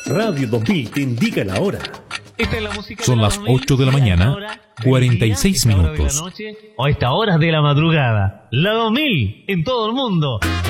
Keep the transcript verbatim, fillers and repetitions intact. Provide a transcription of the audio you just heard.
Radio dos mil te indica la hora. Esta es la música. Son de la las dos mil, ocho de la mañana, cuarenta y seis esta hora de la minutos. noche, o a estas horas de la madrugada. La dos mil en todo el mundo.